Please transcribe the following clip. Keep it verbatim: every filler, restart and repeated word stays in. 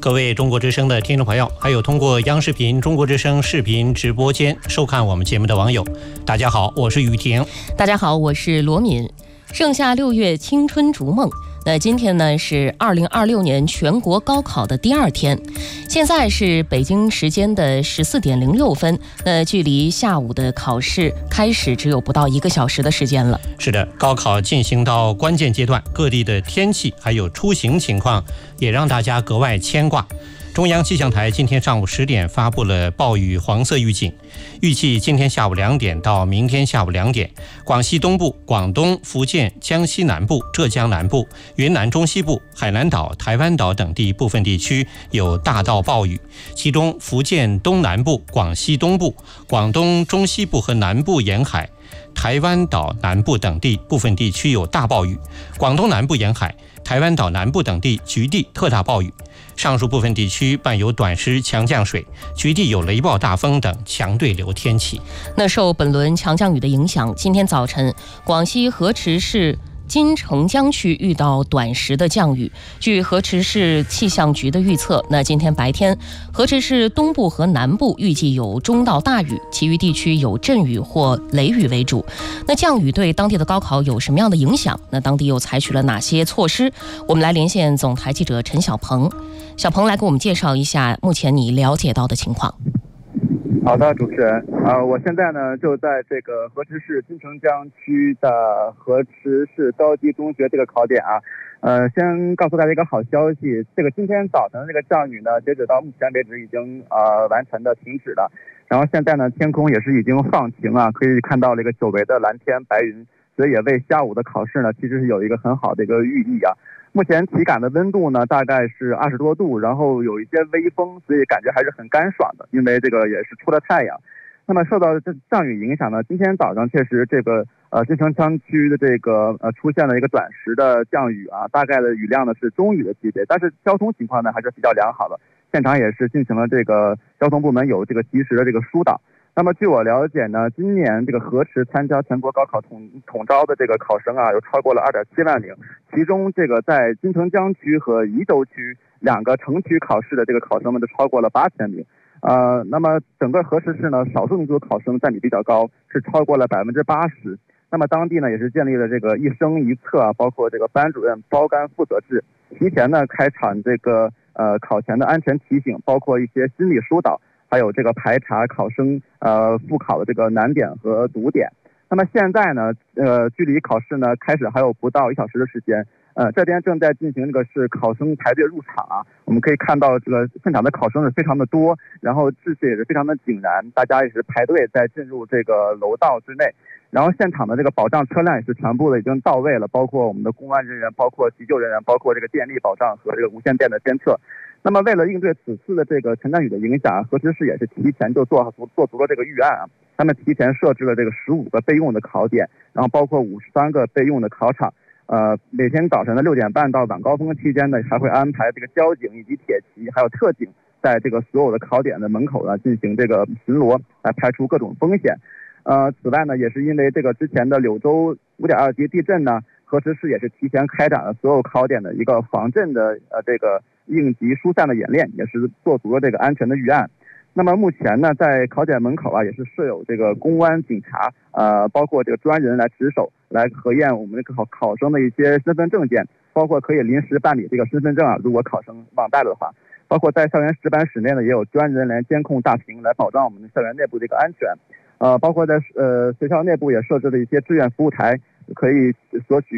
各位中国之声的听众朋友，还有通过央视频中国之声视频直播间收看我们节目的网友，大家好，我是雨婷。 大家好，我是罗敏。盛夏六月，青春逐梦。那今天呢是二零二六年全国高考的第二天，现在是北京时间的十四点零六分，那距离下午的考试开始只有不到一个小时的时间了。 是的，高考进行到关键阶段，各地的天气还有出行情况也让大家格外牵挂。中央气象台今天上午十点发布了暴雨黄色预警，预计今天下午两点到明天下午两点，广西东部、广东、福建、江西南部、浙江南部、云南中西部、海南岛、台湾岛等地部分地区有大到暴雨，其中福建东南部、广西东部、广东中西部和南部沿海、台湾岛南部等地部分地区有大暴雨，广东南部沿海、台湾岛南部等地局地特大暴雨。上述部分地区伴有短时强降水，局地有雷暴大风等强对流天气。 那受本轮强降雨的影响，今天早晨广西河池市金城江区遇到短时的降雨。据河池市气象局的预测，那今天白天河池市东部和南部预计有中到大雨，其余地区有阵雨或雷雨为主。那降雨对当地的高考有什么样的影响？那当地又采取了哪些措施？我们来连线总台记者陈小鹏。小鹏来给我们介绍一下目前你了解到的情况。 好的，主持人，呃，我现在呢就在这个河池市金城江区的河池市高级中学这个考点啊，呃，先告诉大家一个好消息，这个今天早晨的这个降雨呢，截止到目前为止已经呃完全的停止了，然后现在呢天空也是已经放晴啊，可以看到这个久违的蓝天白云，所以也为下午的考试呢其实是有一个很好的一个寓意啊。目前体感的温度呢大概是二十多度，然后有一些微风，所以感觉还是很干爽的，因为这个也是出了太阳。那么受到这降雨影响呢，今天早上确实这个呃金城江区的这个呃出现了一个短时的降雨啊，大概的雨量呢是中雨的级别，但是交通情况呢还是比较良好的，现场也是进行了这个交通部门有这个及时的这个疏导。那么据我了解呢，今年这个河池参加全国高考统统招的这个考生啊，有超过了二点七万名，其中这个在金城江区和宜州区两个城区考试的这个考生们都超过了八千名。呃，那么整个河池市呢，少数民族考生占比比较高，是超过了百分之八十。那么当地呢也是建立了这个一生一测啊，包括这个班主任包干负责制，提前呢开展这个呃考前的安全提醒，包括一些心理疏导，还有这个排查考生呃复考的这个难点和堵点。那么现在呢，呃，距离考试呢开始还有不到一小时的时间，呃，这边正在进行这个是考生排队入场啊。我们可以看到这个现场的考生是非常的多，然后秩序也是非常的井然，大家也是排队在进入这个楼道之内。然后现场的这个保障车辆也是全部的已经到位了，包括我们的公安人员，包括急救人员，包括这个电力保障和这个无线电的监测。那么为了应对此次的这个强降雨的影响，河池市也是提前就做足做足了这个预案啊。他们提前设置了这个十五个备用的考点，然后包括五十三个备用的考场。呃，每天早晨的六点半到晚高峰期间呢，还会安排这个交警以及铁骑还有特警在这个所有的考点的门口呢进行这个巡逻，来排除各种风险。呃，此外呢，也是因为这个之前的柳州五点二级地震呢，河池市也是提前开展了所有考点的一个防震的呃这个应急疏散的演练，也是做足了这个安全的预案。那么目前呢，在考点门口啊，也是设有这个公安、警察，呃，包括这个专人来值守，来核验我们考考生的一些身份证件，包括可以临时办理这个身份证啊，如果考生忘带了的话，包括在校园值班室内呢，也有专人来监控大屏，来保障我们的校园内部的一个安全。呃，包括在呃学校内部也设置了一些志愿服务台，可以索取